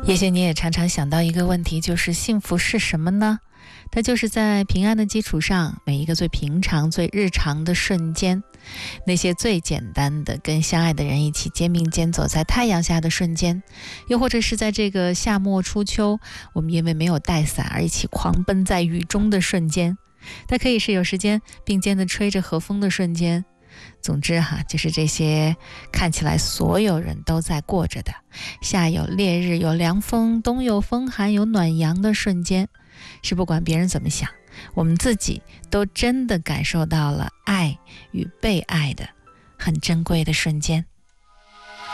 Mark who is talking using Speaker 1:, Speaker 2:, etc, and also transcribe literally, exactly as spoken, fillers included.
Speaker 1: 也许你也常常想到一个问题，就是幸福是什么呢？它就是在平安的基础上，每一个最平常最日常的瞬间，那些最简单的跟相爱的人一起肩并肩走在太阳下的瞬间，又或者是在这个夏末初秋，我们因为没有带伞而一起狂奔在雨中的瞬间，它可以是有时间并肩的吹着和风的瞬间。总之哈，就是这些看起来所有人都在过着的，夏有烈日有凉风，冬有风寒有暖阳的瞬间，是不管别人怎么想，我们自己都真的感受到了爱与被爱的很珍贵的瞬间。